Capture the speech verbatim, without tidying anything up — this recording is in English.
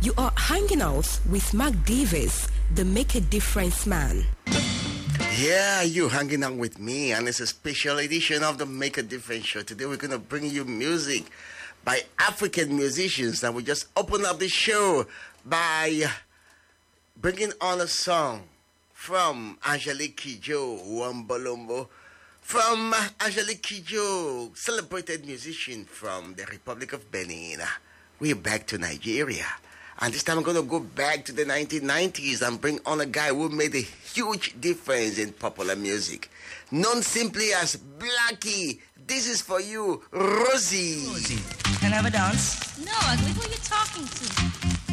You are hanging out with Mark Davis, the Make a Difference man. Yeah, you hanging out with me, and it's a special edition of the Make a Difference show. Today we're going to bring you music by African musicians, and we just open up the show by bringing on a song from Angelique Kidjo, Wambolombo. From Angelique Kidjo, celebrated musician from the Republic of Benin. We're back to Nigeria. And this time I'm going to go back to the nineteen nineties and bring on a guy who made a huge difference in popular music. Known simply as Blackie. This is for you, Rosie. Rosie, can I have a dance? No, Ugly, who are you talking to?